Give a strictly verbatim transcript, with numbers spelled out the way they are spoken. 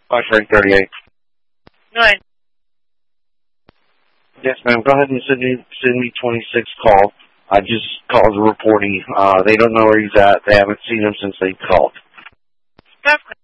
five Frank thirty-eight. Go ahead. Yes, ma'am. Go ahead and send me, send me twenty-six call. I just called reporting. Uh, they don't know where he's at. They haven't seen him since they called. Perfect.